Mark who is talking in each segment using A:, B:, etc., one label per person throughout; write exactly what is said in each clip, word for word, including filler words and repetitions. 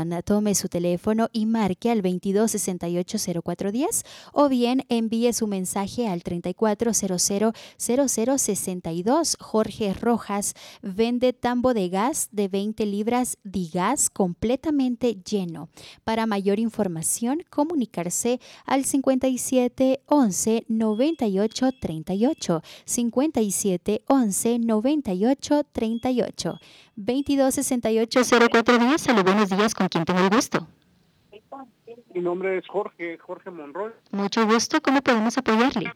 A: atención, tome su teléfono y marque al veintidós sesenta y ocho cero cuatro diez o bien envíe su mensaje al treinta y cuatro cero cero cero cero sesenta y dos. Jorge Rojas vende tambo de gas de veinte libras de gas completamente lleno. Para mayor información, comunicarse al cincuenta y siete once noventa y ocho treinta y ocho, cincuenta y siete once noventa y ocho treinta y ocho, veintidós sesenta y ocho cero cuatro diez. Saludos, buenos días, ¿con quién tengo el gusto?
B: Mi nombre es Jorge, Jorge Monroy.
A: Mucho gusto, ¿cómo podemos apoyarle?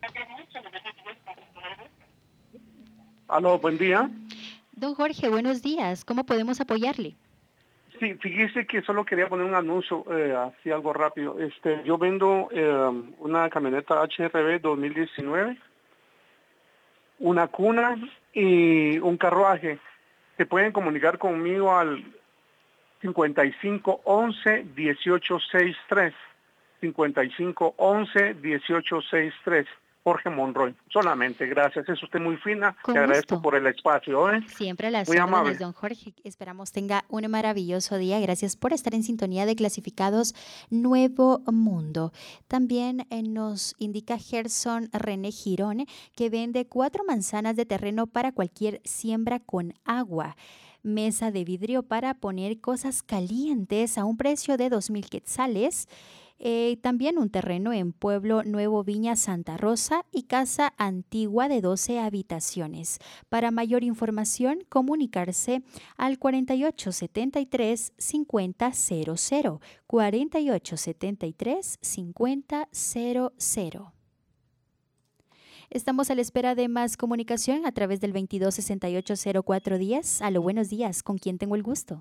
B: Aló, buen día.
A: Don Jorge, buenos días, ¿cómo podemos apoyarle?
B: Sí, fíjese que solo quería poner un anuncio, eh, así algo rápido. Este, yo vendo eh, una camioneta H R V dos mil diecinueve, una cuna y un carruaje. Se pueden comunicar conmigo al cincuenta y cinco once dieciocho sesenta y tres, cincuenta y cinco once dieciocho sesenta y tres. Jorge Monroy, solamente, gracias, es usted muy fina,
A: Con
B: te agradezco
A: gusto.
B: por el espacio, ¿eh?
A: Siempre a las
B: Muy
A: órdenes,
B: amable.
A: don Jorge. Esperamos tenga un maravilloso día. Gracias por estar en sintonía de Clasificados Nuevo Mundo. También eh, nos indica Gerson René Girón que vende cuatro manzanas de terreno para cualquier siembra con agua. Mesa de vidrio para poner cosas calientes a un precio de dos mil quetzales. Eh, también un terreno en Pueblo Nuevo Viña Santa Rosa y casa antigua de doce habitaciones. Para mayor información, comunicarse al cuarenta y ocho setenta y tres cincuenta cero cero, cuarenta y ocho setenta y tres cincuenta cero cero. Estamos a la espera de más comunicación a través del veintidós sesenta y ocho cero cuatro diez. Aló, buenos días, ¿con quién tengo el gusto?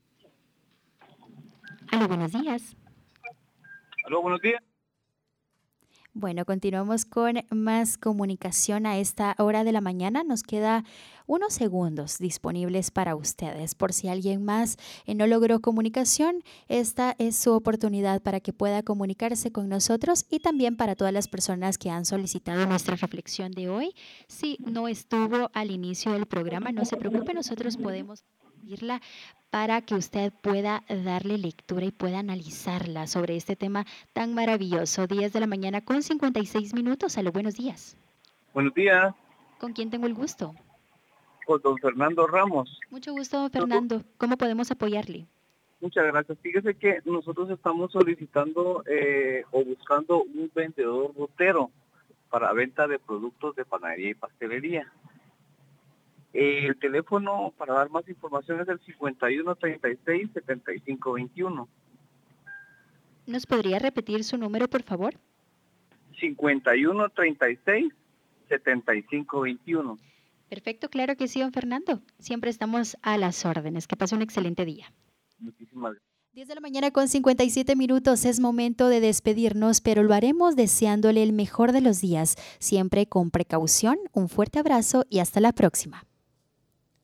A: Aló, buenos días.
B: Aló, buenos días.
A: Bueno, continuamos con más comunicación a esta hora de la mañana. Nos queda unos segundos disponibles para ustedes. Por si alguien más eh, no logró comunicación, esta es su oportunidad para que pueda comunicarse con nosotros y también para todas las personas que han solicitado nuestra reflexión de hoy. Si no estuvo al inicio del programa, no se preocupe, nosotros podemos irla para que usted pueda darle lectura y pueda analizarla sobre este tema tan maravilloso. diez de la mañana con cincuenta y seis minutos. Aló, buenos días.
C: Buenos días,
A: ¿Con quién tengo el gusto?
C: con don Fernando Ramos.
A: Mucho gusto, don
C: Nosotros-
A: Fernando. ¿Cómo podemos apoyarle?
C: Muchas gracias. Fíjese que nosotros estamos solicitando eh, o buscando un vendedor rutero para venta de productos de panadería y pastelería. Eh, el teléfono para dar más información es el cincuenta y uno treinta y seis setenta y cinco veintiuno.
A: ¿Nos podría repetir su número, por favor?
C: cincuenta y uno treinta y seis setenta y cinco veintiuno.
A: Perfecto, claro que sí, don Fernando. Siempre estamos a las órdenes. Que pase un excelente día.
C: Muchísimas gracias.
A: diez de la mañana con cincuenta y siete minutos. Es momento de despedirnos, pero lo haremos deseándole el mejor de los días, siempre con precaución. Un fuerte abrazo y hasta la próxima.